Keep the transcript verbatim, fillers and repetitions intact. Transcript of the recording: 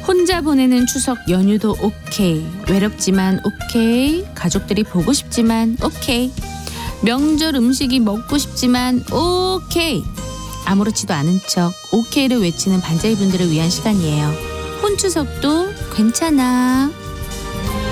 혼자 보내는 추석 연휴도 오케이. 외롭지만 오케이. 가족들이 보고 싶지만 오케이. 명절 음식이 먹고 싶지만 오케이. 아무렇지도 않은 척 오케이를 외치는 반자이분들을 위한 시간이에요. 혼추석도 괜찮아.